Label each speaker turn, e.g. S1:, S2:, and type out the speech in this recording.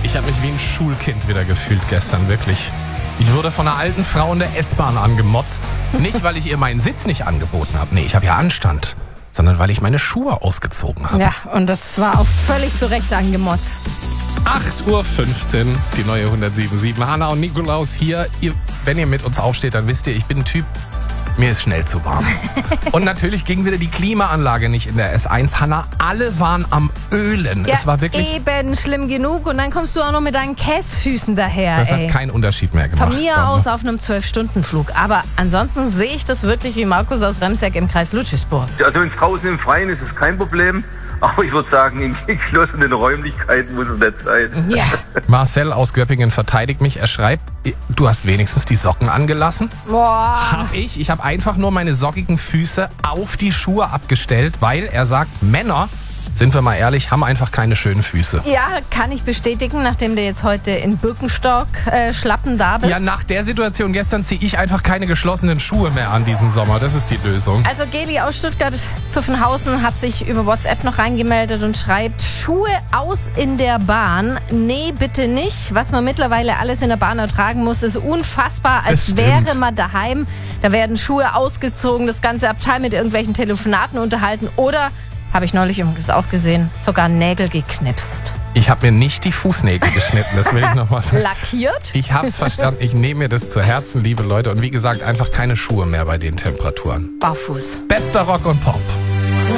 S1: Ich habe mich wie ein Schulkind wieder gefühlt gestern, wirklich. Ich wurde von einer alten Frau in der S-Bahn angemotzt. Nicht, weil ich ihr meinen Sitz nicht angeboten habe. Nee, ich habe ja Anstand. Sondern weil ich meine Schuhe ausgezogen habe.
S2: Ja, und das war auch völlig zu Recht angemotzt.
S1: 8.15 Uhr, die neue 107.7. Hanna und Nikolaus hier. Wenn ihr mit uns aufsteht, dann wisst ihr, ich bin ein Typ, mir ist schnell zu warm. Und natürlich ging wieder die Klimaanlage nicht in der S1. Hanna, alle waren am Ölen.
S2: Ja,
S1: es war wirklich...
S2: eben schlimm genug. Und dann kommst du auch noch mit deinen Käsfüßen daher.
S1: Das hat keinen Unterschied mehr gemacht.
S2: Von mir aus auf einem 12-Stunden-Flug. Aber ansonsten sehe ich das wirklich wie Markus aus Remseck im Kreis Ludwigsburg.
S3: Also wenn es draußen im Freien ist, ist kein Problem. Aber ich würde sagen, in geschlossenen Räumlichkeiten muss es nicht sein.
S2: Ja.
S1: Marcel aus Göppingen verteidigt mich. Er schreibt, du hast wenigstens die Socken angelassen.
S2: Boah.
S1: Hab ich. Ich habe einfach nur meine sockigen Füße auf die Schuhe abgestellt, weil er sagt, Männer, sind wir mal ehrlich, haben einfach keine schönen Füße.
S2: Ja, kann ich bestätigen, nachdem du jetzt heute in Birkenstock schlappen da bist.
S1: Ja, nach der Situation gestern ziehe ich einfach keine geschlossenen Schuhe mehr an diesen Sommer. Das ist die Lösung.
S2: Also Geli aus Stuttgart-Zuffenhausen hat sich über WhatsApp noch reingemeldet und schreibt, Schuhe aus in der Bahn? Nee, bitte nicht. Was man mittlerweile alles in der Bahn ertragen muss, ist unfassbar, als
S1: Das
S2: wäre
S1: stimmt.
S2: man daheim. Da werden Schuhe ausgezogen, das ganze Abteil mit irgendwelchen Telefonaten unterhalten oder, habe ich neulich übrigens auch gesehen, sogar Nägel geknipst.
S1: Ich habe mir nicht die Fußnägel geschnitten, das will ich nochmal sagen.
S2: Lackiert?
S1: Ich hab's verstanden, ich nehme mir das zu Herzen, liebe Leute. Und wie gesagt, einfach keine Schuhe mehr bei den Temperaturen.
S2: Barfuß.
S1: Bester Rock und Pop.